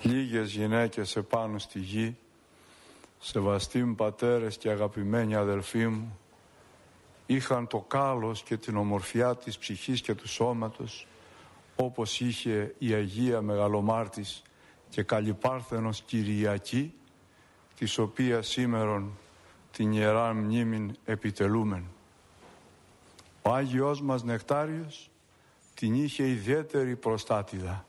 Λίγες γυναίκες επάνω στη γη, σεβαστοί μου πατέρες και αγαπημένοι αδελφοί μου, είχαν το κάλος και την ομορφιά της ψυχής και του σώματος, όπως είχε η Αγία Μεγαλομάρτης και Καλυπάρθενος Κυριακή, της οποίας σήμερον την Ιερά Μνήμην επιτελούμεν. Ο Άγιος μας Νεκτάριος την είχε ιδιαίτερη προστάτηδα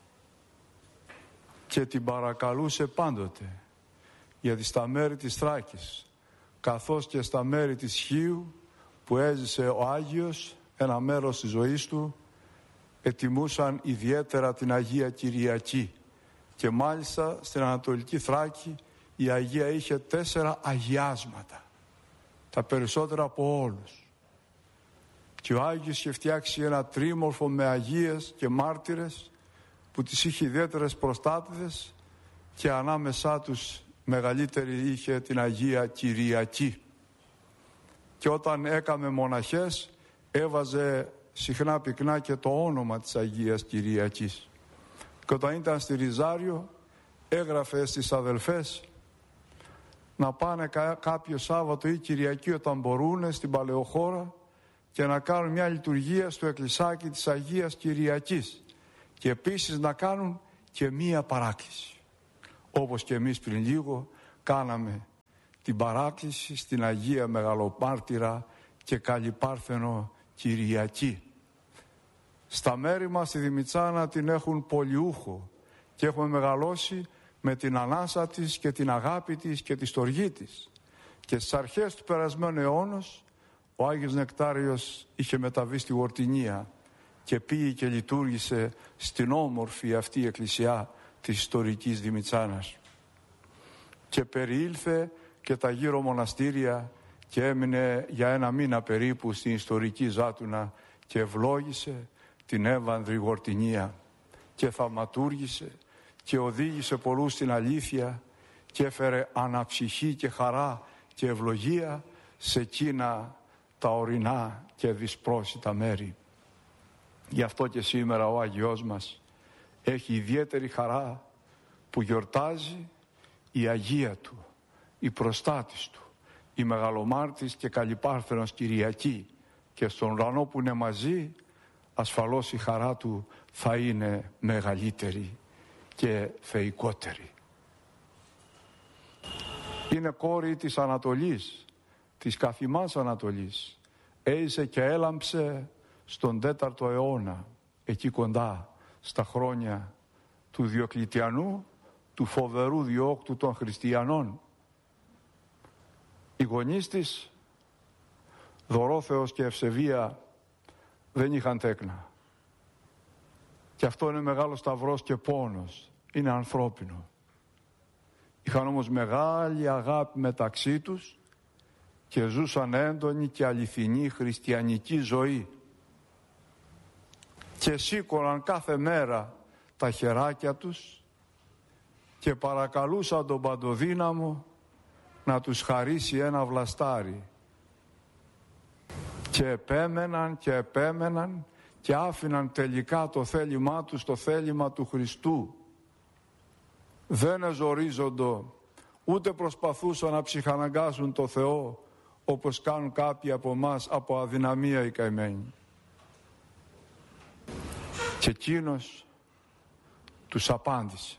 και την παρακαλούσε πάντοτε, γιατί στα μέρη της Θράκης καθώς και στα μέρη της Χίου που έζησε ο Άγιος ένα μέρος της ζωής του, ετιμούσαν ιδιαίτερα την Αγία Κυριακή, και μάλιστα στην Ανατολική Θράκη η Αγία είχε 4 αγιάσματα, τα περισσότερα από όλους, και ο Άγιος είχε φτιάξει ένα τρίμορφο με αγίες και μάρτυρες που τις είχε ιδιαίτερες προστάτηδες, και ανάμεσά τους μεγαλύτερη είχε την Αγία Κυριακή. Και όταν έκαμε μοναχές έβαζε συχνά πυκνά και το όνομα της Αγίας Κυριακής, και όταν ήταν στη Ριζάριο έγραφε στις αδελφές να πάνε κάποιο Σάββατο ή Κυριακή όταν μπορούν στην Παλαιοχώρα και να κάνουν μια λειτουργία στο εκκλησάκι της Αγίας Κυριακής, και επίσης να κάνουν και μία παράκληση, όπως και εμείς πριν λίγο κάναμε την παράκληση στην Αγία Μεγαλομάρτυρα και Καλυπάρθενο Κυριακή. Στα μέρη μας στη Δημητσάνα την έχουν πολιούχο και έχουμε μεγαλώσει με την ανάσα της και την αγάπη της και τη στοργή της, και στις αρχές του περασμένου αιώνος ο Άγιος Νεκτάριος είχε μεταβεί στη Γορτινία και πήγε και λειτουργήσε στην όμορφη αυτή εκκλησιά της ιστορικής Δημητσάνας, και περιήλθε και τα γύρω μοναστήρια και έμεινε για 1 μήνα περίπου στην ιστορική Ζάτουνα και ευλόγησε την έβανδρη Γορτινία και θαυματούργησε και οδήγησε πολλούς στην αλήθεια και έφερε αναψυχή και χαρά και ευλογία σε εκείνα τα ορεινά και δυσπρόσιτα μέρη. Γι' αυτό και σήμερα ο Άγιος μας έχει ιδιαίτερη χαρά που γιορτάζει η Αγία του, η προστάτης του, η Μεγαλομάρτης και Καλυπάρθενος Κυριακή, και στον ουρανό που είναι μαζί ασφαλώς η χαρά του θα είναι μεγαλύτερη και θεϊκότερη. Είναι κόρη της Ανατολής, της καθημάς Ανατολής. Έζησε και έλαμψε στον 4ο αιώνα, εκεί κοντά στα χρόνια του Διοκλητιανού, του φοβερού διώκτου των χριστιανών. Οι γονείς της, Δωρόθεος και Ευσεβία, δεν είχαν τέκνα, και αυτό είναι μεγάλο σταυρός και πόνος, είναι ανθρώπινο. Είχαν όμως μεγάλη αγάπη μεταξύ τους και ζούσαν έντονη και αληθινή χριστιανική ζωή, και σήκωναν κάθε μέρα τα χεράκια τους και παρακαλούσαν τον Παντοδύναμο να τους χαρίσει ένα βλαστάρι, και επέμεναν και επέμεναν και άφηναν τελικά το θέλημά τους το θέλημα του Χριστού. Δεν εζορίζοντο, ούτε προσπαθούσαν να ψυχαναγκάσουν το Θεό όπως κάνουν κάποιοι από εμάς από αδυναμία οι καημένοι. Και εκείνος τους απάντησε,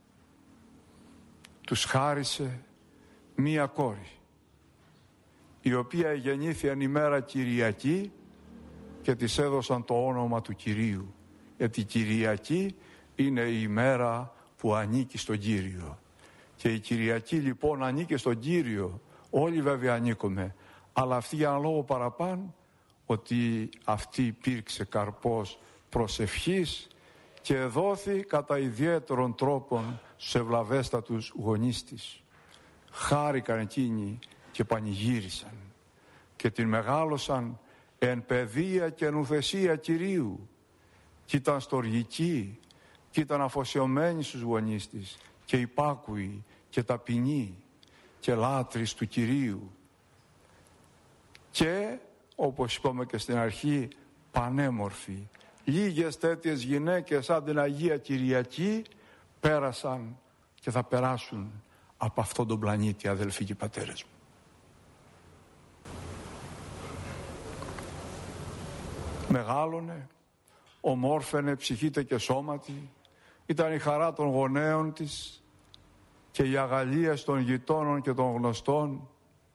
τους χάρισε μία κόρη, η οποία γεννήθη εν ημέρα Κυριακή, και της έδωσαν το όνομα του Κυρίου, γιατί η Κυριακή είναι η ημέρα που ανήκει στον Κύριο, και η Κυριακή λοιπόν ανήκει στον Κύριο. Όλοι βέβαια ανήκουμε, αλλά αυτή για ένα λόγο παραπάνω, ότι αυτή υπήρξε καρπός προσευχής και δόθη κατά ιδιαίτερων τρόπων στους ευλαβέστατους γονείς της. Χάρηκαν εκείνοι και πανηγύρισαν και την μεγάλωσαν εν παιδεία και νουθεσία Κυρίου, και ήταν στοργική και ήταν αφοσιωμένη στους γονείς της και υπάκουη και ταπεινή και λάτρης του Κυρίου, και όπως είπαμε και στην αρχή πανέμορφη. Λίγες τέτοιες γυναίκες σαν την Αγία Κυριακή πέρασαν και θα περάσουν από αυτόν τον πλανήτη, αδελφοί και πατέρες μου. Μεγάλωνε, ομόρφαινε ψυχήτε και σώματι, ήταν η χαρά των γονέων της και οι αγαλίες των γειτόνων και των γνωστών,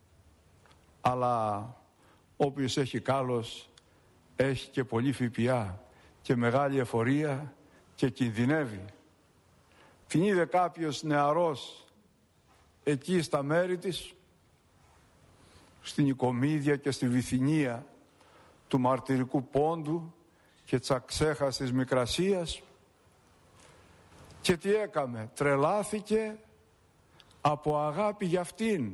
αλλά όποιος έχει κάλος έχει και πολύ ΦΠΑ και μεγάλη εφορία και κινδυνεύει. Την είδε κάποιος νεαρός εκεί στα μέρη της, στην Οικομίδια και στη Βυθινία του μαρτυρικού πόντου και της αξέχαστης Μικρασίας, και τι έκαμε? Τρελάθηκε από αγάπη για αυτήν.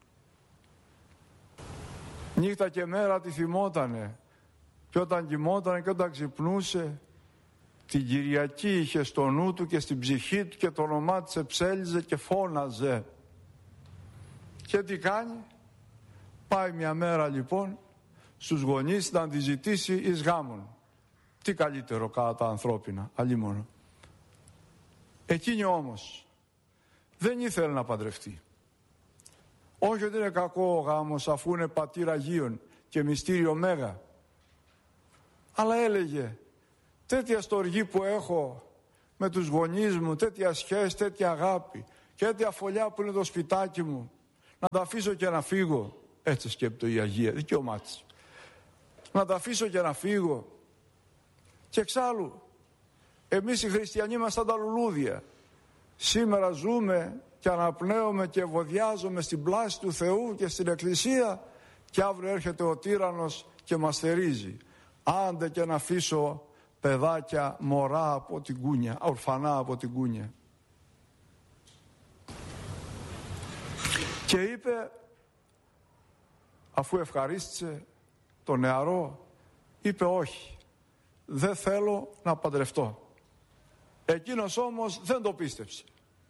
Νύχτα και μέρα τη θυμότανε, και όταν κοιμότανε και όταν ξυπνούσε, την Κυριακή είχε στο νου του και στην ψυχή του και το όνομά της εψέλιζε και φώναζε. Και τι κάνει? Πάει μια μέρα λοιπόν στους γονείς να τη ζητήσει εις γάμον. Τι καλύτερο κατά τα ανθρώπινα, αλλήμωνο. Εκείνη όμως δεν ήθελε να παντρευτεί. Όχι ότι είναι κακό ο γάμος αφού είναι πατήρ Αγίων και μυστήριο Μέγα, αλλά έλεγε, τέτοια στοργή που έχω με τους γονείς μου, τέτοια σχέση, τέτοια αγάπη και τέτοια φωλιά που είναι το σπιτάκι μου, να τα αφήσω και να φύγω? Έτσι σκέπτεται η Αγία, δικαίωμά της. Να τα αφήσω και να φύγω? Και εξάλλου εμείς οι χριστιανοί είμαστε σαν τα λουλούδια. Σήμερα ζούμε και αναπνέουμε και ευωδιάζουμε στην πλάση του Θεού και στην Εκκλησία, και αύριο έρχεται ο τύραννος και μας θερίζει. Άντε και να αφήσω παιδάκια μωρά από την κούνια, ορφανά από την κούνια. Και είπε, αφού ευχαρίστησε το νεαρό, είπε όχι, δεν θέλω να παντρευτώ. Εκείνος όμως δεν το πίστεψε.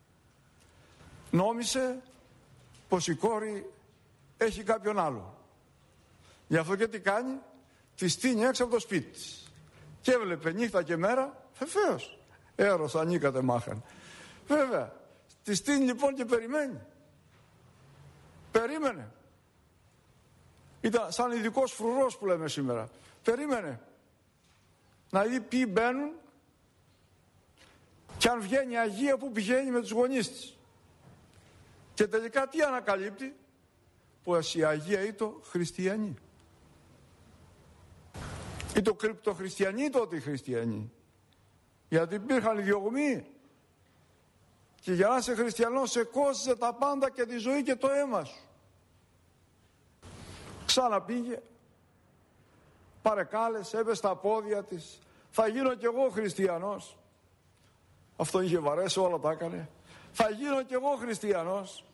Νόμισε πως η κόρη έχει κάποιον άλλο. Γι' αυτό και τι κάνει? Τη στείνει έξω από το σπίτι της. Και έβλεπε νύχτα και μέρα, βεβαίως, έρος ανήκατε μάχαν. Βέβαια, τη στείνει λοιπόν και περιμένει. Περίμενε. Ήταν σαν ειδικός φρουρός που λέμε σήμερα. Περίμενε να δει ποιοι μπαίνουν και αν βγαίνει Αγία που πηγαίνει με τους γονείς της. Και τελικά τι ανακαλύπτει? Πως η Αγία ήταν χριστιανή. Ήταν κρυπτοχριστιανοί τότε οι χριστιανοί. Γιατί υπήρχαν διωγμοί. Και για να είσαι χριστιανός σε κόστιζε τα πάντα και τη ζωή και το αίμα σου. Ξαναπήγε, παρεκάλεσε, έπεσε στα πόδια της. Θα γίνω κι εγώ χριστιανός. Αυτό είχε βαρέσει, όλα τα έκανε. Θα γίνω κι εγώ χριστιανός.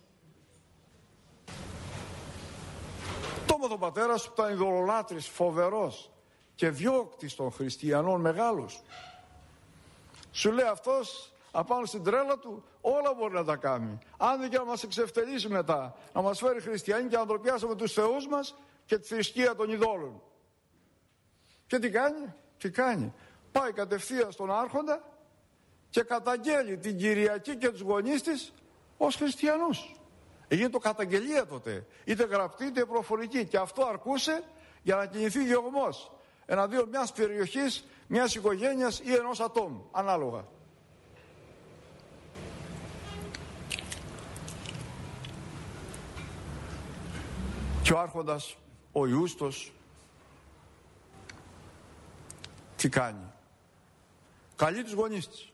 Το πατέρας του ήταν ειδωλολάτρης, φοβερός και διώκτης των χριστιανών μεγάλος. Σου λέει αυτός απάνω στην τρέλα του όλα μπορεί να τα κάνει. Αν δεν και να μας εξευτελίσει μετά, να μας φέρει χριστιανοί και να ντροπιάσουμε τους θεούς μας και τη θρησκεία των ειδόλων. Και τι κάνει? Πάει κατευθείαν στον άρχοντα και καταγγέλει την Κυριακή και τους γονείς της ως χριστιανούς. Έγινε το καταγγελία τότε, είτε γραπτή είτε προφορική, και αυτό αρκούσε για να κινηθεί διωγμός εναντίον μιας περιοχής, μιας οικογένειας ή ενός ατόμου, ανάλογα. Και ο άρχοντας, ο Ιούστος, τι κάνει? Καλεί τους γονείς της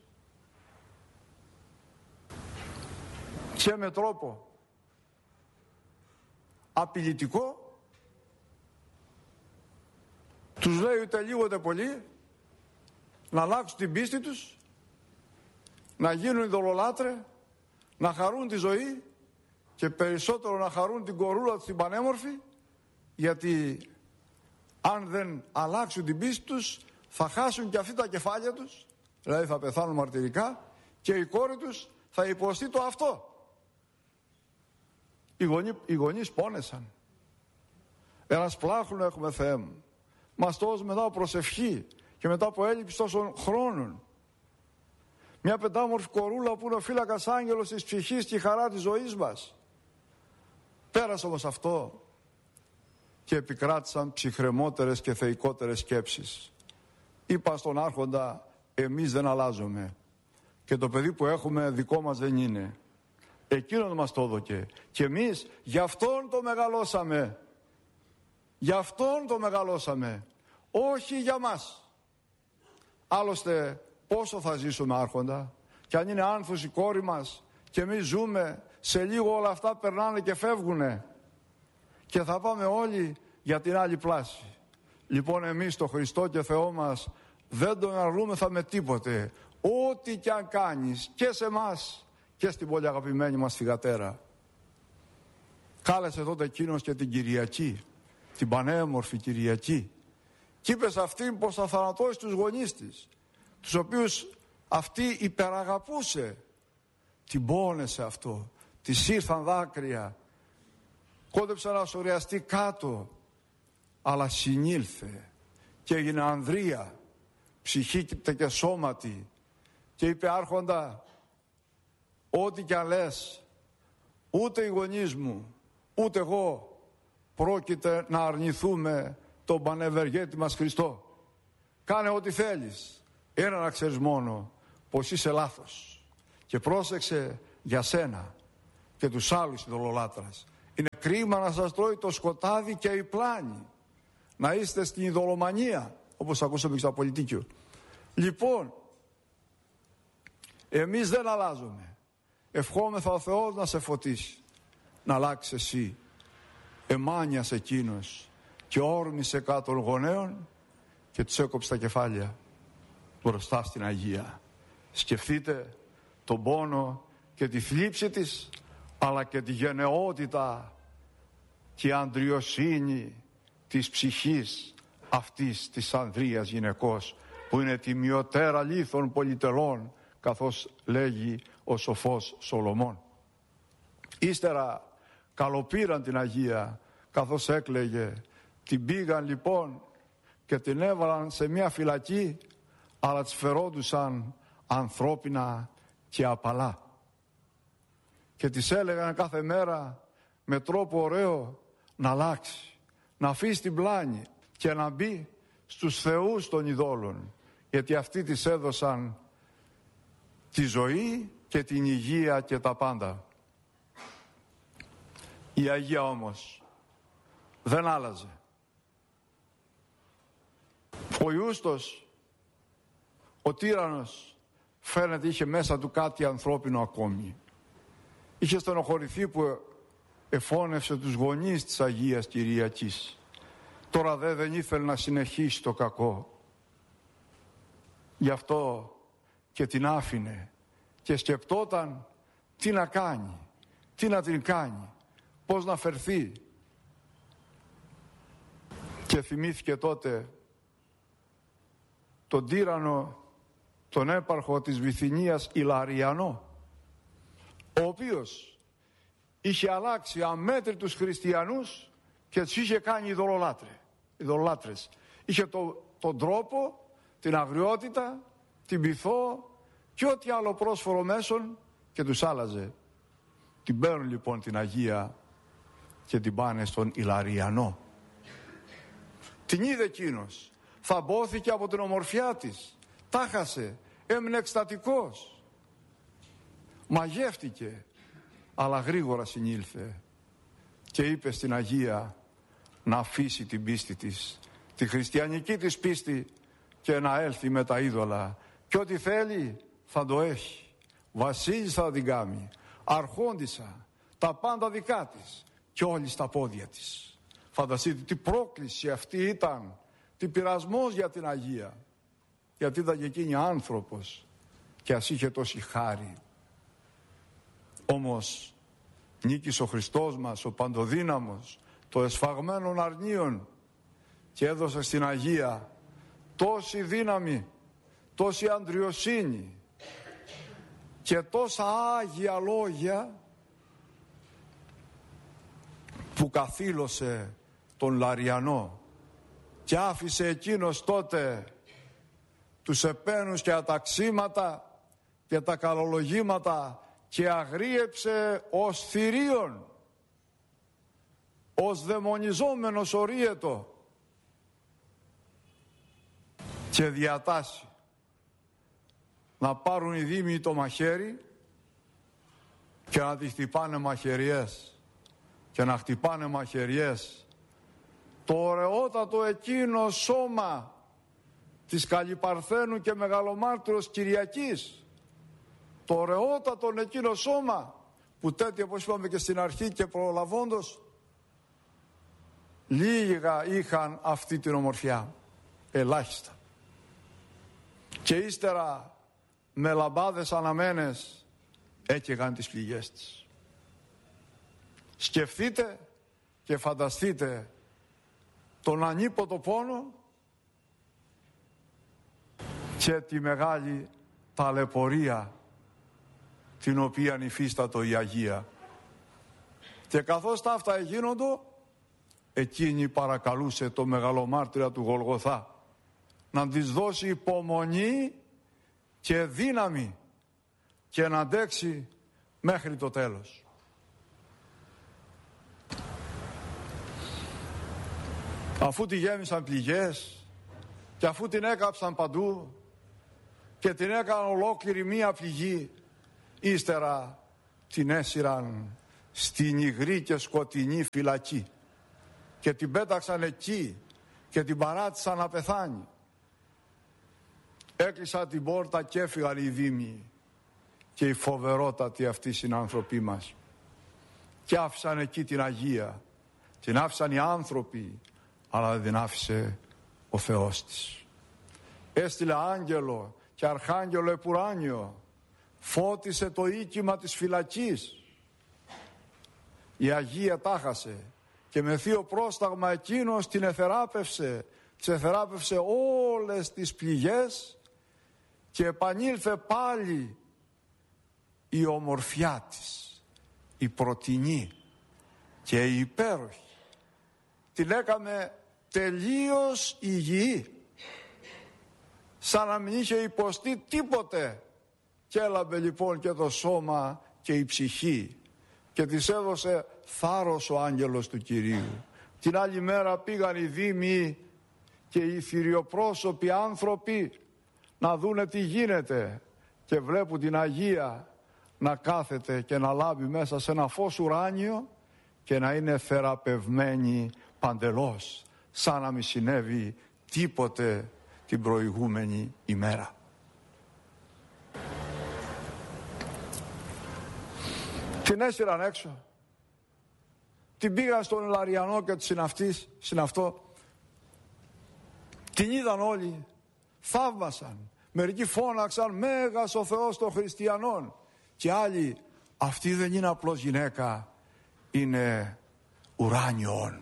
και με τρόπο απειλητικό τους λέει ούτε λίγο ούτε πολύ να αλλάξουν την πίστη τους, να γίνουν ειδωλολάτρε, να χαρούν τη ζωή και περισσότερο να χαρούν την κορούλα τους την πανέμορφη, γιατί αν δεν αλλάξουν την πίστη τους θα χάσουν και αυτοί τα κεφάλια τους, δηλαδή θα πεθάνουν μαρτυρικά, και η κόρη τους θα υποστεί το αυτό. Οι γονείς πόνεσαν. Ένας πλάχουν έχουμε, Θεέ μου. Μας τόζουν μετά από προσευχή και μετά από έλλειψη τόσων χρόνων. Μια πεντάμορφη κορούλα που είναι ο φύλακας άγγελος της ψυχής και η χαρά της ζωής μας. Πέρασε όμως αυτό και επικράτησαν ψυχρεμότερες και θεϊκότερες σκέψεις. Είπα στον άρχοντα, εμείς δεν αλλάζουμε και το παιδί που έχουμε δικό μας δεν είναι. Εκείνον μας το έδωκε και εμείς γι' αυτόν το μεγαλώσαμε. Γι' αυτόν το μεγαλώσαμε, όχι για μας. Άλλωστε πόσο θα ζήσουμε, άρχοντα, και αν είναι άνθος η κόρη μας και εμείς ζούμε, σε λίγο όλα αυτά περνάνε και φεύγουνε και θα πάμε όλοι για την άλλη πλάση. Λοιπόν, εμείς το Χριστό και Θεό μας δεν τον αρνούμεθα με τίποτε, ό,τι και αν κάνεις και σε εμάς και στην πολύ αγαπημένη μας θυγατέρα. Κάλεσε τότε εκείνος και την Κυριακή, την πανέμορφη Κυριακή, και είπε σε αυτήν πως θα θανατώσει τους γονείς της, τους οποίους αυτή υπεραγαπούσε. Την πόνεσε αυτό, της ήρθαν δάκρυα, κόντεψε να σωριαστεί κάτω, αλλά συνήλθε και έγινε ανδρεία, ψυχή και σώματι, και είπε, άρχοντα, ό,τι κι αν λες, ούτε οι γονείς μου ούτε εγώ πρόκειται να αρνηθούμε τον πανευεργέτη μας Χριστό. Κάνε ό,τι θέλεις, ένα να ξέρεις μόνο, πως είσαι λάθος, και πρόσεξε για σένα και τους άλλους ειδωλολάτρας. Είναι κρίμα να σας τρώει το σκοτάδι και η πλάνη, να είστε στην ειδωλομανία, όπως ακούσαμε και στα πολιτίκιο. Λοιπόν, εμείς δεν αλλάζουμε. Ευχόμεθα ο Θεός να σε φωτίσει, να αλλάξεις εσύ. Εμάνιασε εκείνος και όρμησε κάτω των γονέων και τους έκοψε τα κεφάλια μπροστά στην Αγία. Σκεφτείτε τον πόνο και τη θλίψη της, αλλά και τη γενναιότητα και η αντριοσύνη της ψυχής αυτής της ανδρείας γυναικός, που είναι τιμιωτέρα λίθων πολυτελών, καθώς λέγει ο σοφός Σολομών. Ύστερα καλοπήραν την Αγία, καθώς έκλαιγε. Την πήγαν λοιπόν και την έβαλαν σε μια φυλακή, αλλά τις φερόντουσαν ανθρώπινα και απαλά. Και της έλεγαν κάθε μέρα με τρόπο ωραίο να αλλάξει, να αφήσει την πλάνη και να μπει στους θεούς των ειδόλων, γιατί αυτοί της έδωσαν τη ζωή και την υγεία και τα πάντα. Η Αγία όμως δεν άλλαζε. Ο Ιούστος, ο τύραννος, φαίνεται είχε μέσα του κάτι ανθρώπινο ακόμη. Είχε στενοχωρηθεί που εφώνευσε τους γονείς της Αγίας Κυριακής. Τώρα δεν ήθελε να συνεχίσει το κακό. Γι' αυτό και την άφηνε και σκεπτόταν τι να κάνει, τι να την κάνει, πώς να φερθεί. Και θυμήθηκε τότε τον τύραννο, τον έπαρχο της Βυθινίας Ιλαριανό, ο οποίος είχε αλλάξει αμέτρητους χριστιανούς και τους είχε κάνει ειδωλολάτρες. Είχε τον τρόπο, την αγριότητα, την πειθό και ό,τι άλλο πρόσφορο μέσον και τους άλλαζε. Την παίρνουν λοιπόν την Αγία και την πάνε στον Ιλαριανό. Την είδε εκείνος, θαμπόθηκε από την ομορφιά της, τάχασε, έμεινε εκστατικός, μαγεύτηκε, αλλά γρήγορα συνήλθε και είπε στην Αγία να αφήσει την πίστη της, τη χριστιανική της πίστη, και να έλθει με τα είδωλα, και ό,τι θέλει θα το έχει. Βασίλισσα θα την κάνει, αρχόντισσα, τα πάντα δικά της και όλοι στα πόδια της. Φανταστείτε τι πρόκληση αυτή ήταν, τι πειρασμός για την Αγία, γιατί ήταν και εκείνη άνθρωπος και ας είχε τόση χάρη. Όμως νίκησε ο Χριστός μας, ο παντοδύναμος, το εσφαγμένων αρνίων, και έδωσε στην Αγία τόση δύναμη, τόση αντριοσύνη και τόσα άγια λόγια, που καθήλωσε τον Λαριανό και άφησε εκείνος τότε τους επένους και αταξίματα και τα καλολογήματα και αγρίεψε ως θηρίον, ως δαιμονιζόμενος ορίετο, και διατάσσει να πάρουν οι δήμοι το μαχαίρι και να τη χτυπάνε μαχαιριές και να χτυπάνε μαχαιριές το ωραιότατο εκείνο σώμα της Καλυπαρθένου και Μεγαλομάρτυρος Κυριακής, το ωραιότατο εκείνο σώμα που τέτοιο, όπως είπαμε και στην αρχή και προλαβώντος, λίγα είχαν αυτή την ομορφιά, ελάχιστα. Και ύστερα με λαμπάδες αναμένες έκαιγαν τις πληγές της. Σκεφτείτε και φανταστείτε τον ανίποτο πόνο και τη μεγάλη ταλαιπωρία την οποία υφίστατο η Αγία. Και καθώς τα αυτά εγίνοντο, εκείνη παρακαλούσε το μεγαλομάρτυρα του Γολγοθά να της δώσει υπομονή και δύναμη και να αντέξει μέχρι το τέλος. Αφού τη γέμισαν πληγές και αφού την έκαψαν παντού και την έκαναν ολόκληρη μία πληγή, ύστερα την έσυραν στην υγρή και σκοτεινή φυλακή και την πέταξαν εκεί και την παράτησαν να πεθάνει. Έκλεισαν την πόρτα και έφυγαν οι δήμοι και οι φοβερότατοι αυτοί συνάνθρωποι μας και άφησαν εκεί την Αγία. Την άφησαν οι άνθρωποι, αλλά δεν την άφησε ο Θεός της. Έστειλε άγγελο και αρχάγγελο επουράνιο, φώτισε το οίκημα της φυλακής. Η Αγία τάχασε και με θείο πρόσταγμα εκείνος την εθεράπευσε, της εθεράπευσε όλες τις πληγές και επανήλθε πάλι η ομορφιά της, η πρωτινή και η υπέροχη. Την έκαμε τελείως υγιή, σαν να μην είχε υποστεί τίποτε, και έλαβε λοιπόν και το σώμα και η ψυχή και της έδωσε θάρρος ο άγγελος του Κυρίου. Την άλλη μέρα πήγαν οι δήμοι και οι θηριοπρόσωποι άνθρωποι να δούνε τι γίνεται και βλέπουν την Αγία να κάθεται και να λάβει μέσα σε ένα φως ουράνιο και να είναι θεραπευμένη παντελώς, σαν να μην συνέβη τίποτε την προηγούμενη ημέρα. Την έσυραν έξω, την πήγαν στον Ηλαριανό και του συναυτό, την είδαν όλοι, θαύμασαν, μερικοί φώναξαν «Μέγας ο Θεός των Χριστιανών» και άλλοι «Αυτή δεν είναι απλώς γυναίκα, είναι ουράνιον».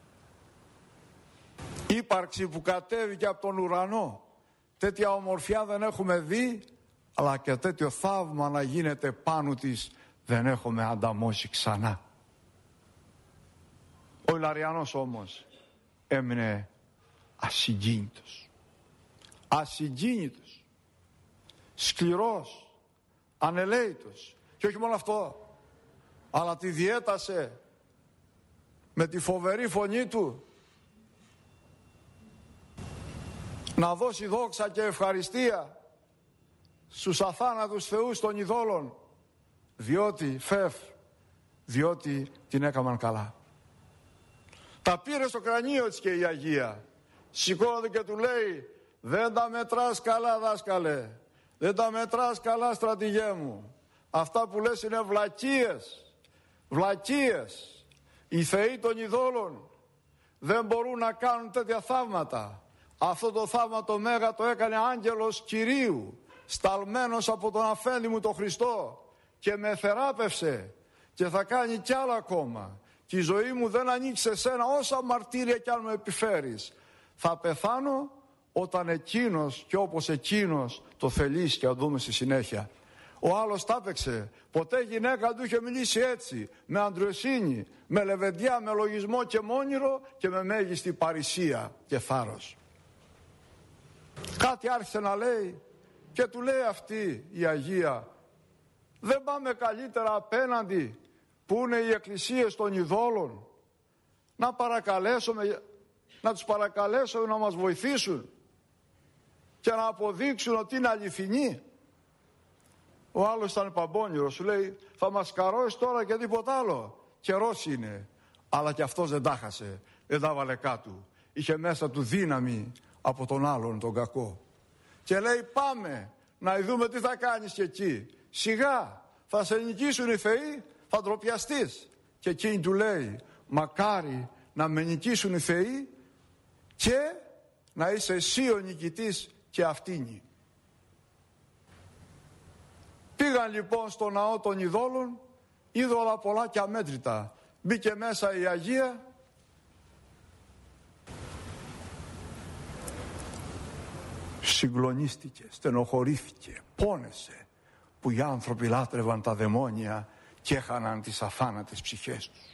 Ύπαρξη που κατέβηκε από τον ουρανό, τέτοια ομορφιά δεν έχουμε δει, αλλά και τέτοιο θαύμα να γίνεται πάνω της δεν έχουμε ανταμώσει ξανά. Ο Ηλαριανός όμως έμεινε ασυγκίνητος, σκληρός, ανελαίητος, και όχι μόνο αυτό, αλλά τη διέτασε με τη φοβερή φωνή του να δώσει δόξα και ευχαριστία στους αθάνατους θεούς των ειδόλων, διότι την έκαναν καλά. Τα πήρε στο κρανίο της και η Αγία, σηκώνεται και του λέει «Δεν τα μετράς καλά, δάσκαλε, δεν τα μετράς καλά, στρατηγέ μου, αυτά που λες είναι βλακίες. Οι θεοί των ειδόλων δεν μπορούν να κάνουν τέτοια θαύματα. Αυτό το θαύμα το μέγα το έκανε άγγελος Κυρίου, σταλμένος από τον αφέντη μου τον Χριστό, και με θεράπευσε και θα κάνει κι άλλα ακόμα. Και η ζωή μου δεν ανήκει σε σένα, όσα μαρτύρια κι αν μου επιφέρεις. Θα πεθάνω όταν εκείνος και όπως εκείνος το θελήσει, και θα δούμε στη συνέχεια. Ο άλλος τα έπαιξε. Ποτέ γυναίκα του είχε μιλήσει έτσι, με αντροσύνη, με λεβεντιά, με λογισμό και μόνιρο και με μέγιστη παρησία και θάρρος. Κάτι άρχισε να λέει Και του λέει αυτή η Αγία, δεν πάμε καλύτερα απέναντι που είναι οι εκκλησίες των ειδόλων, να τους παρακαλέσουμε να μας βοηθήσουν και να αποδείξουν ότι είναι αληθινοί? Ο άλλος ήταν παμπώνυρος, σου λέει, θα μας καρώσει τώρα και τίποτα άλλο. Καιρός είναι. Αλλά και αυτός δεν τα χάσε, δεν τα βάλε κάτω. Είχε μέσα του δύναμη από τον άλλον τον κακό. Και λέει, πάμε να δούμε τι θα κάνεις και εκεί. Σιγά θα σε νικήσουν οι θεοί, θα ντροπιαστείς. Και εκείνη του λέει, μακάρι να με νικήσουν οι θεοί και να είσαι εσύ ο νικητής και αυτήνη. Πήγαν λοιπόν στο ναό των ειδόλων, είδωλα πολλά και αμέτρητα. Μπήκε μέσα η Αγία συγκλονίστηκε, στενοχωρήθηκε, πόνεσε που οι άνθρωποι λάτρευαν τα δαιμόνια και έχαναν τις αθάνατες ψυχές τους.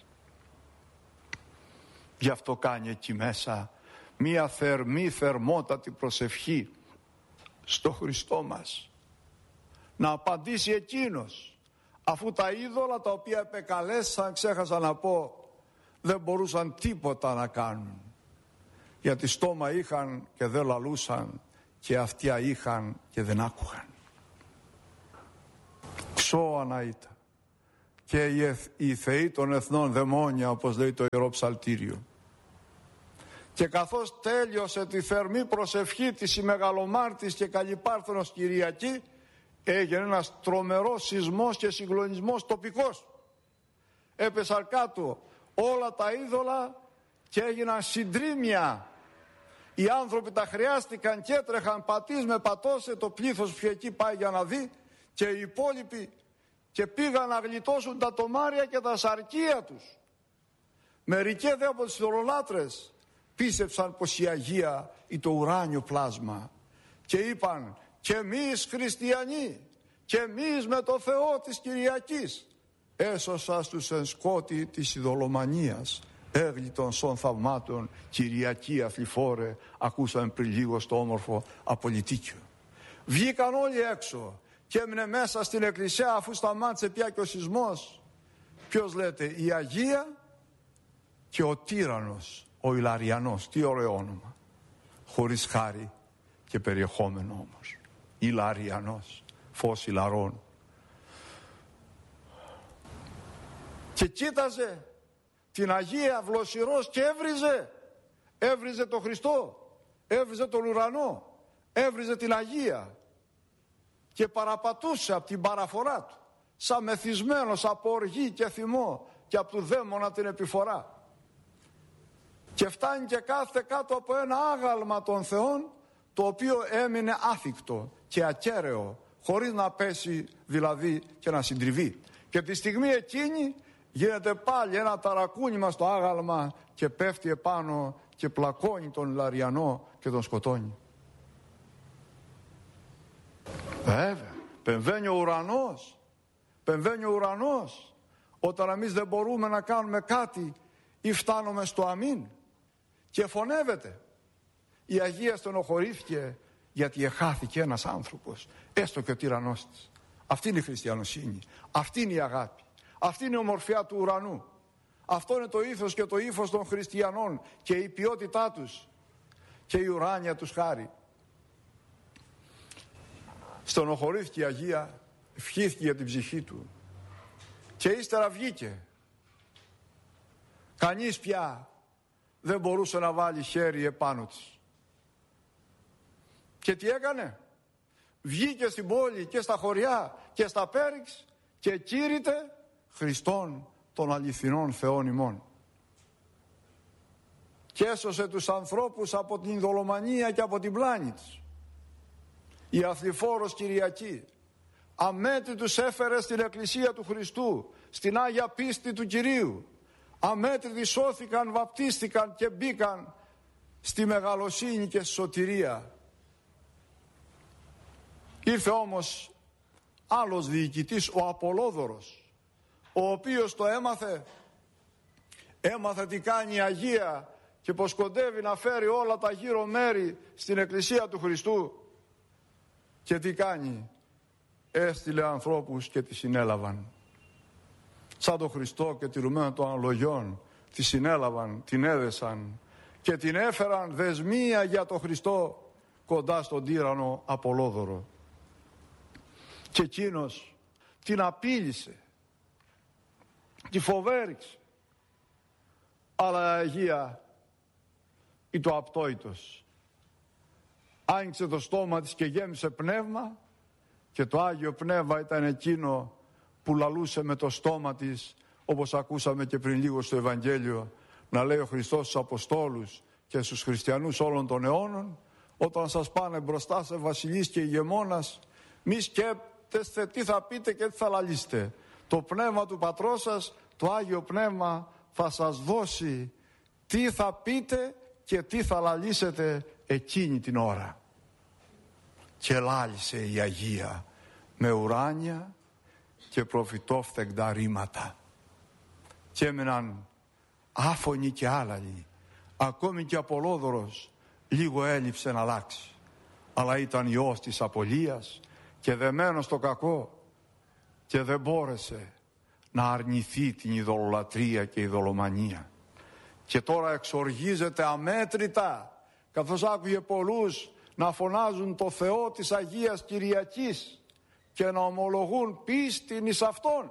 Γι' αυτό κάνει εκεί μέσα μία θερμή, θερμότατη προσευχή στο Χριστό μας, να απαντήσει εκείνος, αφού τα είδωλα τα οποία επεκαλέσαν, ξέχασα να πω, δεν μπορούσαν τίποτα να κάνουν, γιατί στόμα είχαν και δεν λαλούσαν και αυτιά είχαν και δεν άκουγαν. Ξώανα ήταν και οι θεοί των εθνών δαιμόνια, όπως λέει το Ιερό Ψαλτήριο. Και καθώς τέλειωσε τη θερμή προσευχή της η Μεγαλομάρτης και Καλλιπάρθενος Κυριακή, έγινε ένας τρομερός σεισμός και συγκλονισμός τοπικός. Έπεσαν κάτω όλα τα είδωλα και έγιναν συντρίμμια. Οι άνθρωποι τα χρειάστηκαν και έτρεχαν πατής με πατώσε το πλήθος που εκεί πάει για να δει, και οι υπόλοιποι και πήγαν να γλιτώσουν τα τομάρια και τα σαρκία τους. Μερικοί δε από τους ειδωλολάτρες πίστεψαν πως η Αγία είναι το ουράνιο πλάσμα και είπαν, και εμείς χριστιανοί και εμείς με το Θεό της Κυριακής έσωσα στους εν σκότη της ειδωλομανίας, έγλιτον σων θαυμάτων Κυριακή αθληφόρε, ακούσαμε πριν λίγο στο όμορφο απολυτίκιο. Βγήκαν όλοι έξω και έμεινε μέσα στην εκκλησιά, αφού σταμάτησε πια και ο σεισμός, ποιος λέτε, η Αγία και ο τύραννος, ο Ιλαριανός. Τι ωραίο όνομα, χωρίς χάρη και περιεχόμενο όμως. Ιλαριανός, φως Ιλαρών. Και κοίταζε την Αγία βλοσιρός και έβριζε τον Χριστό, έβριζε τον ουρανό, έβριζε την Αγία και παραπατούσε από την παραφορά του, σαν μεθυσμένος από οργή και θυμό και από του δαίμονα την επιφορά. Και φτάνει και κάθεται κάτω από ένα άγαλμα των θεών, το οποίο έμεινε άθικτο και ακέραιο, χωρίς να πέσει δηλαδή και να συντριβεί. Και τη στιγμή εκείνη γίνεται πάλι ένα ταρακούνημα στο άγαλμα και πέφτει επάνω και πλακώνει τον Ιλαριανό και τον σκοτώνει. Βέβαια, πεμβαίνει ο ουρανός όταν εμείς δεν μπορούμε να κάνουμε κάτι ή φτάνουμε στο αμήν, και φωνεύεται. Η Αγία στενοχωρήθηκε γιατί εχάθηκε ένας άνθρωπος, έστω και ο τυραννός της. Αυτή είναι η χριστιανοσύνη, αυτή είναι η αγάπη, αυτή είναι η ομορφιά του ουρανού. Αυτό είναι το ήθος και το ύφος των χριστιανών και η ποιότητά τους και η ουράνια τους χάρη. Στενοχωρήθηκε η Αγία, ευχήθηκε για την ψυχή του και ύστερα βγήκε. Κανείς πια δεν μπορούσε να βάλει χέρι επάνω της. Και τι έκανε? Βγήκε στην πόλη και στα χωριά και στα πέριξ και κήρυτε Χριστόν των αληθινών Θεών ημών. Και έσωσε τους ανθρώπους από την ειδωλομανία και από την πλάνη της. Η αθληφόρος Κυριακή αμέτρητους έφερε στην εκκλησία του Χριστού, στην Άγια πίστη του Κυρίου. Αμέτρητοι σώθηκαν, βαπτίστηκαν και μπήκαν στη μεγαλοσύνη και στη σωτηρία. Ήρθε όμως άλλος διοικητής, ο Απολόδωρος, ο οποίος το έμαθε τι κάνει η Αγία και πως κοντεύει να φέρει όλα τα γύρω μέρη στην εκκλησία του Χριστού, Και τι κάνει? Έστειλε ανθρώπους και τη συνέλαβαν. Σαν τον Χριστό και τη Ρουμαίνα των Αναλογιών, τη συνέλαβαν, την έδεσαν και την έφεραν δεσμία για τον Χριστό κοντά στον τύραννο Απολόδωρο. Και εκείνος την απείλησε, τη φοβέριξε, αλλά η Αγία ή το απτόητος άνοιξε το στόμα της και γέμισε πνεύμα, και το Άγιο Πνεύμα ήταν εκείνο που λαλούσε με το στόμα της, όπως ακούσαμε και πριν λίγο στο Ευαγγέλιο, να λέει ο Χριστός στους Αποστόλους και στους χριστιανούς όλων των αιώνων: όταν σας πάνε μπροστά σε βασιλείς και ηγεμόνας, μη σκέπτεστε τι θα πείτε και τι θα λαλήσετε. Το Πνεύμα του Πατρός σας, το Άγιο Πνεύμα, θα σας δώσει τι θα πείτε και τι θα λαλήσετε εκείνη την ώρα. Και λάλησε η Αγία με ουράνια και προφητόφθεγγτα ρήματα, και έμεναν άφωνοι και άλαλοι. Ακόμη και Απολόδωρος λίγο έλειψε να αλλάξει, αλλά ήταν ιός της απολίας και δεμένος στο κακό, και δεν μπόρεσε να αρνηθεί την ειδωλολατρία και ειδωλομανία. Και τώρα εξοργίζεται αμέτρητα, καθώς άκουγε πολλούς να φωνάζουν το Θεό της Αγίας Κυριακής και να ομολογούν πίστην εις Αυτόν,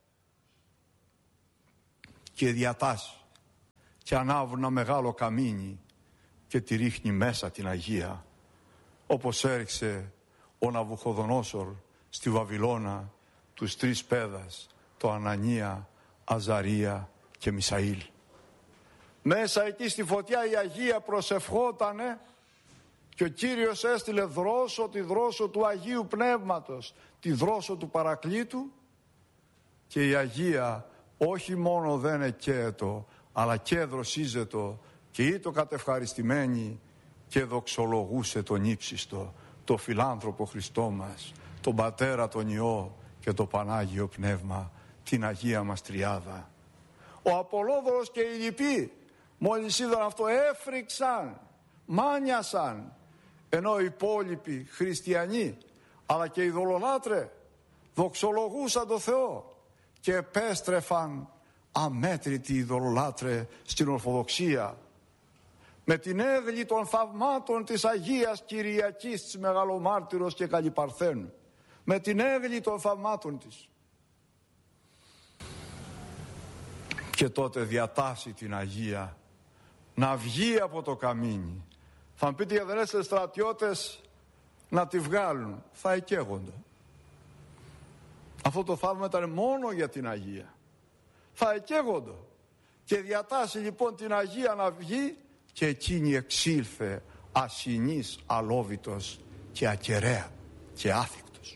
και διατάσσει και ανάβουν ένα μεγάλο καμίνι και τη ρίχνει μέσα την Αγία, όπως έριξε ο Ναβουχοδονόσορ στη Βαβυλώνα τους τρεις παίδας, το Ανανία, Αζαρία και Μισαήλ. Μέσα εκεί στη φωτιά η Αγία προσευχότανε και ο Κύριος έστειλε δρόσο, τη δρόσο του Αγίου Πνεύματος, τη δρόσο του Παρακλήτου, και η Αγία όχι μόνο δεν εκαίετο, αλλά και δροσίζετο και ήτο κατευχαριστημένη και δοξολογούσε τον ύψιστο, το φιλάνθρωπο Χριστό μας, τον Πατέρα, τον Υιό και το Πανάγιο Πνεύμα, την Αγία μας Τριάδα. Ο Απολόδωρος και οι λοιποί μόλις είδαν αυτό έφρυξαν, μάνιασαν, ενώ οι υπόλοιποι χριστιανοί αλλά και οι ειδωλολάτρε δοξολογούσαν το Θεό και επέστρεφαν αμέτρητοι ειδωλολάτρε στην Ορθοδοξία με την έγλη των θαυμάτων της Αγίας Κυριακής της Μεγαλομάρτυρος και Καλυπαρθένου, με την έγλη των θαυμάτων της. Και τότε διατάσσει την Αγία να βγει από το καμίνι. Θα μου πείτε, δεν έστειλε στρατιώτες να τη βγάλουν? Θα εκαίγονται. Αυτό το θαύμα ήταν μόνο για την Αγία. Θα εκαίγονται. Και διατάσσει λοιπόν την Αγία να βγει, και εκείνη εξήλθε ασυνής, αλόβητος και ακεραία και άθικτος.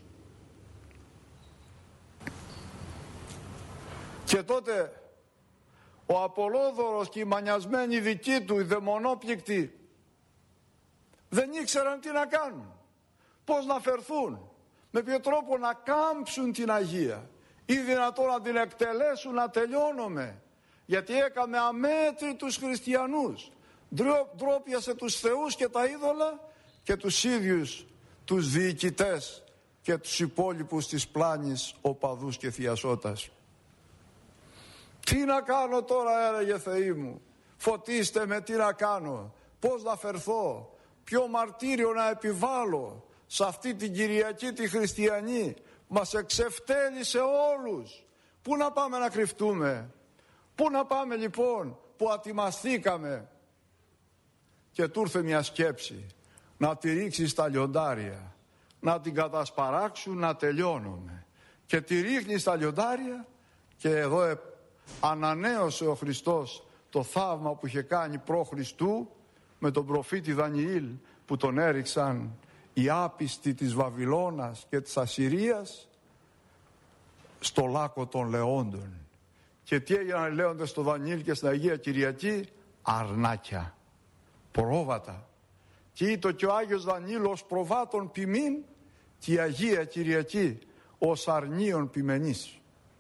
Και τότε ο Απολόδωρος και οι μανιασμένοι δικοί του, οι δαιμονόπληκτοι, δεν ήξεραν τι να κάνουν, πώς να φερθούν, με ποιο τρόπο να κάμψουν την Αγία ή δυνατόν να την εκτελέσουν, να τελειώνουμε, γιατί έκαμε αμέτρητους χριστιανούς, ντρόπιασε τους θεούς και τα είδωλα και τους ίδιους τους διοικητές και τους υπόλοιπους της πλάνης οπαδούς και θειασότας. Τι να κάνω τώρα, έλεγε, Θεοί μου, φωτίστε με, τι να κάνω, πώς να φερθώ, ποιο μαρτύριο να επιβάλλω σε αυτή την Κυριακή τη χριστιανή, μας εξευτέλισε όλους. Πού να πάμε να κρυφτούμε, πού να πάμε λοιπόν που ατιμαστήκαμε? Και του ήρθε μια σκέψη, να τη ρίξει στα λιοντάρια, να την κατασπαράξουν, να τελειώνουμε. Και τη ρίχνει στα λιοντάρια, και εδώ ανανέωσε ο Χριστός το θαύμα που είχε κάνει προ Χριστού με τον προφήτη Δανιήλ, που τον έριξαν οι άπιστοι της Βαβυλώνας και της Ασσυρίας στο λάκκο των λεόντων. Και τι έγιναν οι λέοντες στο Δανιήλ και στην Αγία Κυριακή? Αρνάκια, πρόβατα. Και ήτο και ο Άγιος Δανιήλ ως προβάτων ποιμήν, και η Αγία Κυριακή ως αρνίων ποιμενής.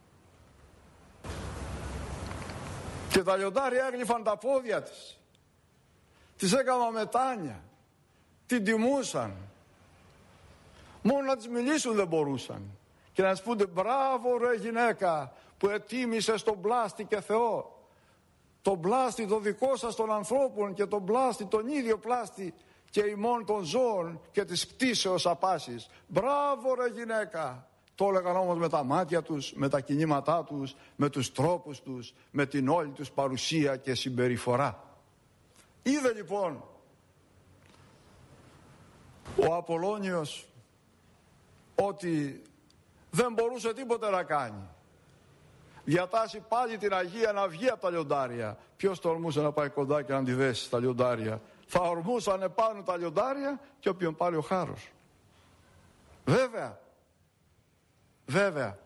Και τα λιοντάρια έγλυφαν τα πόδια της, της έκαναν μετάνια, την τιμούσαν. Μόνο να τις μιλήσουν δεν μπορούσαν. Και να τις πούνε μπράβο ρε γυναίκα που ετίμησες τον πλάστη και Θεό. Τον πλάστη το δικό σας των ανθρώπων και τον πλάστη τον ίδιο πλάστη και ημών των ζώων και της κτήσεως απάσης. Μπράβο ρε γυναίκα. Το έλεγαν όμως με τα μάτια τους, με τα κινήματά τους, με τους τρόπους τους, με την όλη τους παρουσία και συμπεριφορά. Είδε λοιπόν ο Απολλώνιος ότι δεν μπορούσε τίποτε να κάνει. Διατάσσει πάλι την Αγία να βγει από τα λιοντάρια. Ποιος τολμούσε να πάει κοντά και να τη δέσει στα λιοντάρια? Θα ορμούσαν επάνω τα λιοντάρια και όποιον πάρει ο χάρος. Βέβαια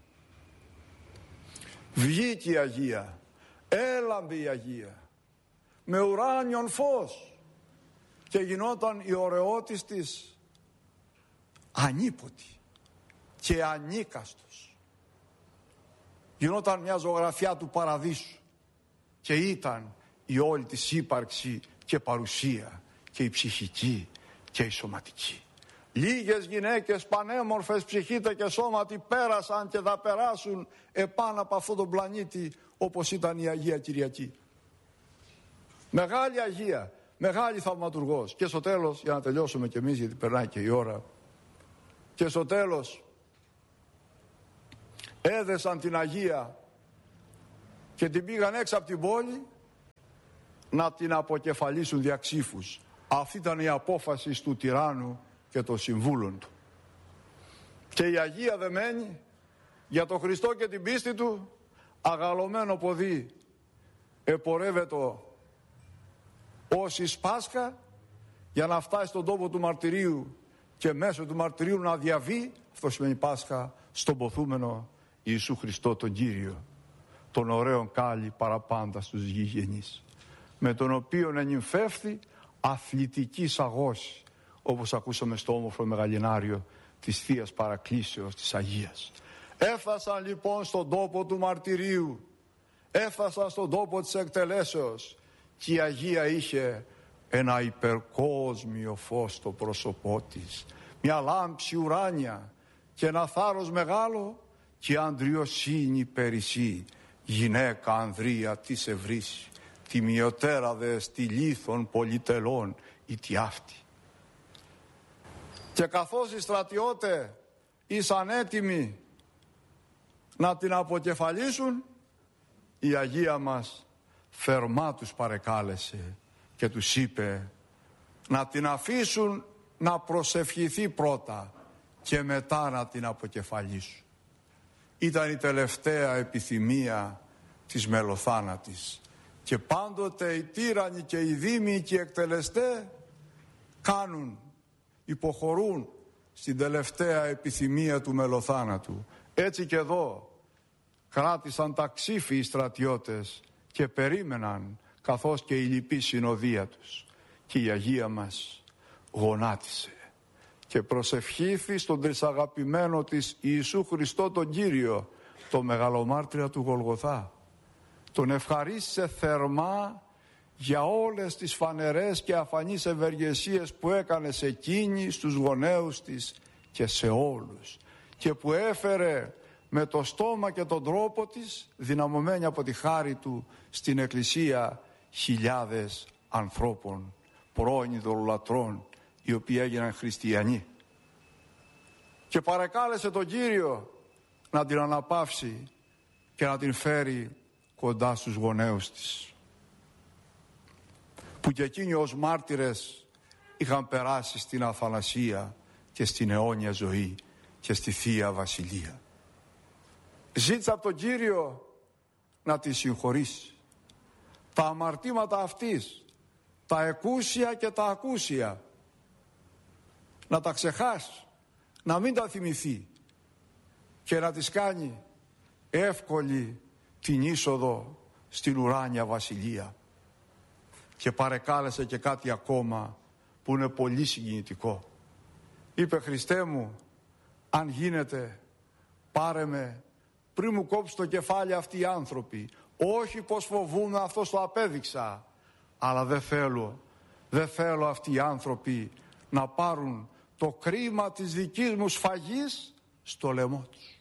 βγήκε η Αγία, έλαμπε η Αγία με ουράνιον φως και γινόταν η ωραιότης της ανίποτη και ανίκαστος. Γινόταν μια ζωγραφιά του παραδείσου και ήταν η όλη της ύπαρξη και παρουσία και η ψυχική και η σωματική. Λίγες γυναίκες πανέμορφες ψυχήτε και σώματι πέρασαν και θα περάσουν επάνω από αυτόν τον πλανήτη όπως ήταν η Αγία Κυριακή. Μεγάλη Αγία, μεγάλη θαυματουργός. Και στο τέλος, για να τελειώσουμε κι εμείς γιατί περνάει και η ώρα, και στο τέλος έδεσαν την Αγία και την πήγαν έξω από την πόλη να την αποκεφαλίσουν διαξήφους. Αυτή ήταν η απόφαση του τυράννου και των συμβούλων του. Και η Αγία δεμένη για τον Χριστό και την πίστη του, αγαλωμένο ποδί επορεύεται ως εις Πάσχα για να φτάσει στον τόπο του μαρτυρίου και μέσω του μαρτυρίου να διαβεί, αυτό σημαίνει Πάσχα, στον ποθούμενο Ιησού Χριστό τον Κύριο, τον ωραίον κάλλη παραπάντα στους γηγενείς, με τον οποίον ενυμφεύθη αθλητική αγώση, όπως ακούσαμε στο όμορφο μεγαλινάριο της Θείας Παρακλήσεως της Αγίας. Έφτασαν λοιπόν στον τόπο του μαρτυρίου, έφτασαν στον τόπο της εκτελέσεως και η Αγία είχε ένα υπερκόσμιο φως στο πρόσωπό της, μια λάμψη ουράνια και ένα θάρρος μεγάλο και ανδριοσύνη περισσή. Γυναίκα Ανδρία της ευρύση, τιμιωτέρα δε στη λίθον πολυτελών η τι αυτή. Και καθώς οι στρατιώτες ήσαν έτοιμοι να την αποκεφαλίσουν, η Αγία μας θερμά τους παρεκάλεσε και τους είπε να την αφήσουν να προσευχηθεί πρώτα και μετά να την αποκεφαλίσουν. Ήταν η τελευταία επιθυμία της μελοθάνατης και πάντοτε οι τύρανοι και οι δήμοι και οι εκτελεστές υποχωρούν στην τελευταία επιθυμία του μελοθάνατου. Έτσι και εδώ κράτησαν τα ξύφη οι στρατιώτες και περίμεναν, καθώς και η λυπή συνοδεία τους. Και η Αγία μας γονάτισε και προσευχήθη στον τρισαγαπημένο της Ιησού Χριστό τον Κύριο, το μεγαλομάρτυρα του Γολγοθά. Τον ευχαρίστησε θερμά για όλες τις φανερές και αφανείς ευεργεσίες που έκανε σε εκείνη, στους γονέους της και σε όλους, και που έφερε με το στόμα και τον τρόπο της, δυναμωμένη από τη χάρη του, στην Εκκλησία χιλιάδες ανθρώπων, πρώην ειδωλολατρών, οι οποίοι έγιναν χριστιανοί. Και παρακάλεσε τον Κύριο να την αναπαύσει και να την φέρει κοντά στους γονέους της, που και εκείνοι ως μάρτυρες είχαν περάσει στην αθανασία και στην αιώνια ζωή και στη Θεία Βασιλεία. Ζήτησε από τον Κύριο να τη συγχωρήσει τα αμαρτήματα αυτής, τα εκούσια και τα ακούσια, να τα ξεχάσει, να μην τα θυμηθεί και να της κάνει εύκολη την είσοδο στην ουράνια Βασιλεία. Και παρεκάλεσε και κάτι ακόμα που είναι πολύ συγκινητικό. Είπε: Χριστέ μου, αν γίνεται, πάρε με πριν μου κόψει το κεφάλι αυτοί οι άνθρωποι. Όχι πως φοβούμαι, αυτό το απέδειξα, αλλά δεν θέλω αυτοί οι άνθρωποι να πάρουν το κρίμα της δικής μου σφαγής στο λαιμό τους.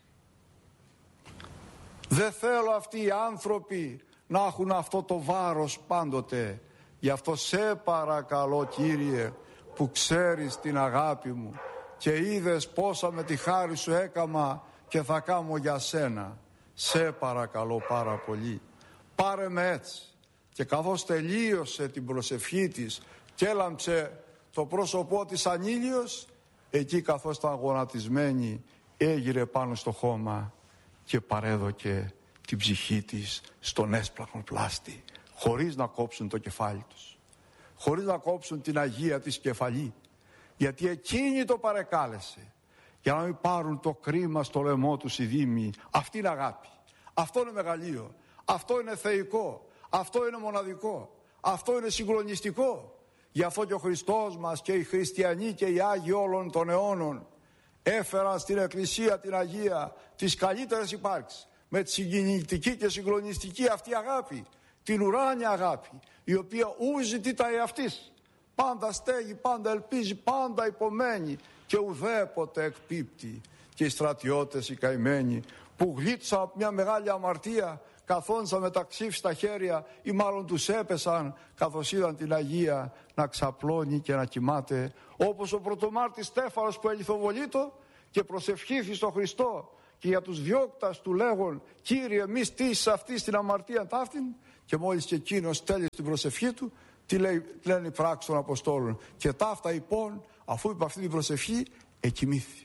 Δεν θέλω αυτοί οι άνθρωποι να έχουν αυτό το βάρος πάντοτε. Γι' αυτό σε παρακαλώ, Κύριε, που ξέρεις την αγάπη μου και είδες πόσα με τη χάρη σου έκαμα και θα κάνω για σένα, σε παρακαλώ πάρα πολύ, πάρε με έτσι. Και καθώς τελείωσε την προσευχή της και έλαμψε το πρόσωπό της σαν ήλιος, εκεί καθώς ήταν γονατισμένη έγειρε πάνω στο χώμα και παρέδωκε την ψυχή της στον έσπλαχνο πλάστη, χωρίς να κόψουν το κεφάλι τους, χωρίς να κόψουν την Αγία της κεφαλή, γιατί εκείνη το παρεκάλεσε για να μην πάρουν το κρίμα στο λαιμό τους οι δήμοι. Αυτή είναι αγάπη, αυτό είναι μεγαλείο, αυτό είναι θεϊκό, αυτό είναι μοναδικό, αυτό είναι συγκλονιστικό. Γι' αυτό και ο Χριστός μας και οι χριστιανοί και οι Άγιοι όλων των αιώνων έφεραν στην Εκκλησία την Αγία τις καλύτερες υπάρξεις, με τη συγκινητική και συγκλονιστική αυτή αγάπη, την ουράνια αγάπη, η οποία ου ζητεί τα εαυτής, πάντα στέγει, πάντα ελπίζει, πάντα υπομένει και ουδέποτε εκπίπτει. Και οι στρατιώτες οι καημένοι που γλίτωσαν από μια μεγάλη αμαρτία, καθόντουσαν με τα ξύφη στα χέρια ή μάλλον τους έπεσαν καθώς είδαν την Αγία να ξαπλώνει και να κοιμάται, όπως ο πρωτομάρτης Στέφανος που ελιθοβολείτο και προσευχήθη στον Χριστό και για τους διώκτας του λέγον, Κύριε μη στήσεις αυτή στην αμαρτία ταύτην, και μόλις και εκείνος τέλειωσε την προσευχή του, τι λένε οι πράξεις των Αποστόλων, και ταύτα λοιπόν, αφού είπε αυτή την προσευχή, εκοιμήθη.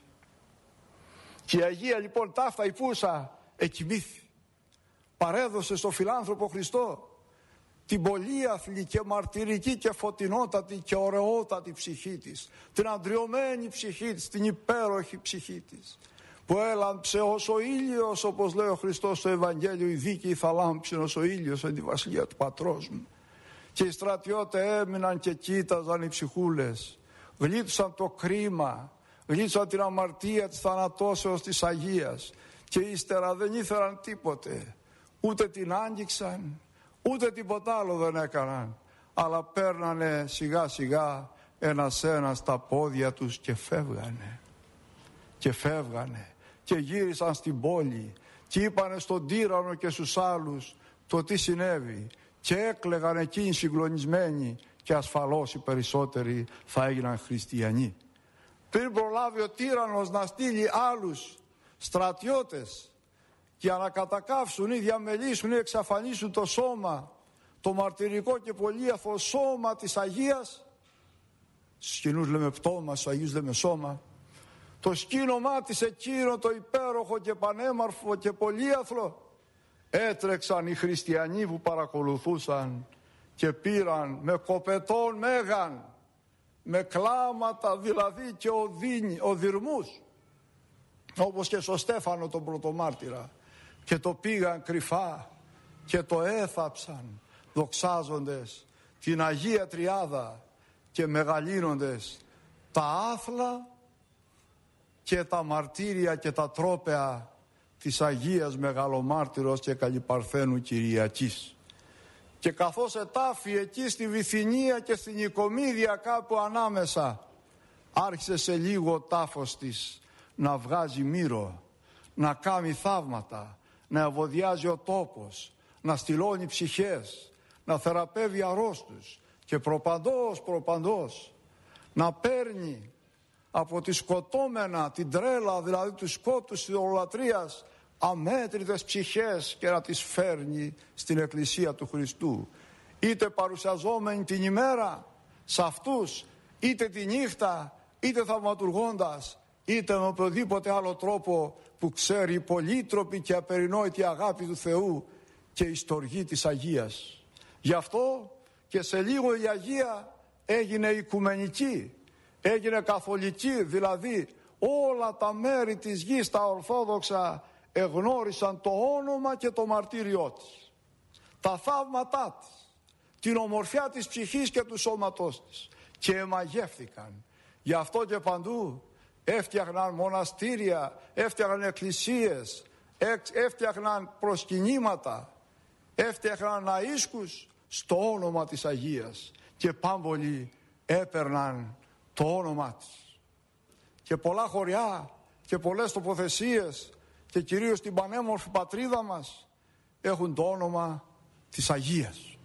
Και η Αγία λοιπόν ταύτα υπούσα εκοιμήθη. Παρέδωσε στο φιλάνθρωπο Χριστό την πολύαθλη και μαρτυρική και φωτεινότατη και ωραιότατη ψυχή της, την αντριωμένη ψυχή της, την υπέροχη ψυχή της, που έλαμψε ως ο ήλιος, όπως λέει ο Χριστός στο Ευαγγέλιο, η δίκαιη θα λάμψει ως ο ήλιος εν τη βασιλεία του Πατρός μου. Και οι στρατιώτες έμειναν και κοίταζαν οι ψυχούλες, γλίτωσαν το κρίμα, γλίτωσαν την αμαρτία της θανατώσεως της Αγίας και ύστερα δεν ήθελαν τίποτε. Ούτε την άγγιξαν, ούτε τίποτα άλλο δεν έκαναν, αλλά παίρνανε σιγά σιγά ένας-ένας τα πόδια τους και φεύγανε. Και φεύγανε και γύρισαν στην πόλη και είπανε στον τύραννο και στους άλλους το τι συνέβη και έκλαιγαν εκείνοι συγκλονισμένοι και ασφαλώς οι περισσότεροι θα έγιναν χριστιανοί. Πριν προλάβει ο τύραννος να στείλει άλλους στρατιώτες για να κατακάψουν ή διαμελήσουν ή εξαφανίσουν το σώμα, το μαρτυρικό και πολύαθλο σώμα της Αγίας, στους κοινούς λέμε πτώμα, στους Αγίους λέμε σώμα, το σκήνομά της εκείνο το υπέροχο και πανέμορφο και πολύαθλο, έτρεξαν οι χριστιανοί που παρακολουθούσαν και πήραν με κοπετών μέγαν, με κλάματα δηλαδή και οδυρμούς, όπως και στο Στέφανο τον πρωτομάρτυρα, και το πήγαν κρυφά και το έθαψαν δοξάζοντες την Αγία Τριάδα και μεγαλύνοντες τα άθλα και τα μαρτύρια και τα τρόπαια της Αγίας Μεγαλομάρτυρος και Καλυπαρθένου Κυριακής. Και καθώς ετάφη εκεί στη Βυθινία και στην Οικομίδια κάπου ανάμεσα, άρχισε σε λίγο ο τάφος της να βγάζει μύρο, να κάνει θαύματα, να ευωδιάζει ο τόπος, να στυλώνει ψυχές, να θεραπεύει αρρώστους και προπαντός να παίρνει από τη σκοτώμενα, την τρέλα δηλαδή του σκότους της ιδωλολατρίας, αμέτρητες ψυχές και να τις φέρνει στην Εκκλησία του Χριστού, είτε παρουσιαζόμενοι την ημέρα σε αυτούς, είτε τη νύχτα, είτε θαυματουργώντας, είτε με οποιοδήποτε άλλο τρόπο που ξέρει η πολύτροπη και απερινόητη αγάπη του Θεού και η στοργή της Αγίας. Γι' αυτό και σε λίγο η Αγία έγινε οικουμενική, έγινε καθολική, δηλαδή όλα τα μέρη της γης τα ορθόδοξα εγνώρισαν το όνομα και το μαρτύριό της, τα θαύματά της, την ομορφιά της ψυχής και του σώματός της, και εμαγεύθηκαν. Γι' αυτό και παντού έφτιαχναν μοναστήρια, έφτιαχναν εκκλησίες, έφτιαχναν προσκυνήματα, έφτιαχναν ναΐσκους στο όνομα της Αγίας και πάμπολοι έπαιρναν το όνομά της. και πολλά χωριά και πολλές τοποθεσίες και κυρίως την πανέμορφη πατρίδα μας έχουν το όνομα της Αγίας.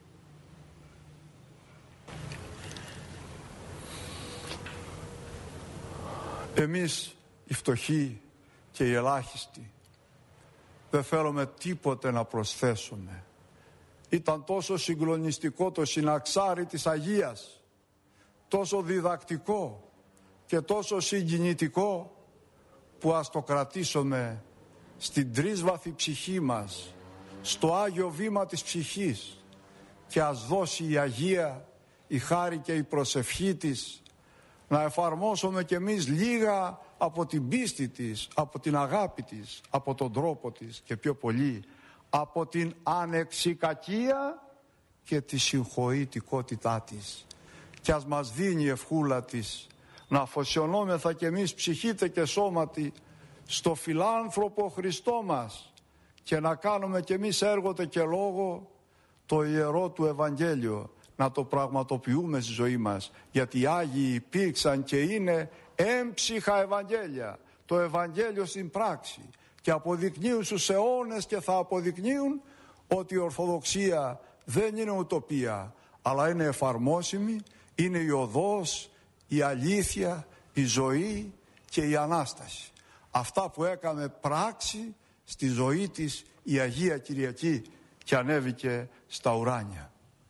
Εμείς οι φτωχοί και οι ελάχιστοι δεν θέλουμε τίποτε να προσθέσουμε. Ήταν τόσο συγκλονιστικό το συναξάρι της Αγίας, τόσο διδακτικό και τόσο συγκινητικό, που ας το κρατήσουμε στην τρίσβαθη ψυχή μας, στο Άγιο βήμα της ψυχής, και ας δώσει η Αγία η χάρη και η προσευχή της να εφαρμόσουμε κι εμείς λίγα από την πίστη της, από την αγάπη της, από τον τρόπο της και πιο πολύ από την ανεξικακία και τη συγχωρητικότητά της. Και ας μας δίνει η ευχούλα της να αφοσιωνόμεθα κι εμείς ψυχήτε και σώματι στο φιλάνθρωπο Χριστό μας και να κάνουμε κι εμείς έργοτε και λόγο το ιερό του Ευαγγέλιο, να το πραγματοποιούμε στη ζωή μας, γιατί οι Άγιοι υπήρξαν και είναι έμψυχα Ευαγγέλια, το Ευαγγέλιο στην πράξη, και αποδεικνύουν στους αιώνες και θα αποδεικνύουν ότι η Ορθοδοξία δεν είναι ουτοπία, αλλά είναι εφαρμόσιμη, είναι η οδός, η αλήθεια, η ζωή και η Ανάσταση. Αυτά που έκαμε πράξη στη ζωή της η Αγία Κυριακή και ανέβηκε στα ουράνια.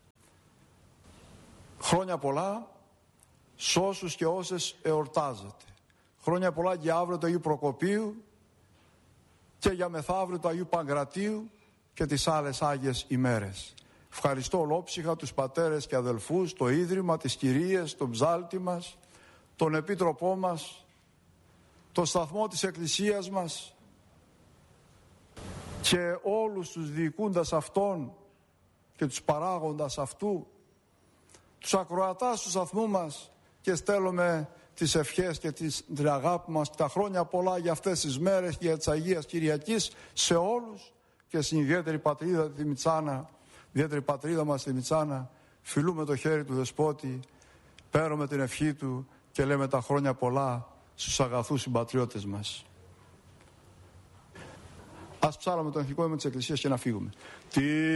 Χρόνια πολλά σ' όσους και όσες εορτάζετε. Χρόνια πολλά για αύριο του Αγίου Προκοπίου και για μεθαύριο του Αγίου Παγκρατίου και τις άλλες Άγιες ημέρες. Ευχαριστώ ολόψυχα τους πατέρες και αδελφούς, το Ίδρυμα, τις Κυρίες, τον ψάλτη μας, τον Επίτροπό μας, τον σταθμό της Εκκλησίας μας και όλους τους διοικούντας αυτών και τους παράγοντας αυτού, τους ακροατάς του σταθμού μας, και στέλνουμε τις ευχές και την αγάπη μας, τα χρόνια πολλά για αυτές τις μέρες και για τις Αγίας Κυριακής σε όλους, και στην ιδιαίτερη πατρίδα τη Μητσάνα, ιδιαίτερη πατρίδα μας τη Μητσάνα, φιλούμε το χέρι του Δεσπότη, παίρνουμε την ευχή του και λέμε τα χρόνια πολλά στους αγαθούς συμπατριώτες μας. Ας ψάλουμε το αρχικό ύμνο της Εκκλησίας και να φύγουμε.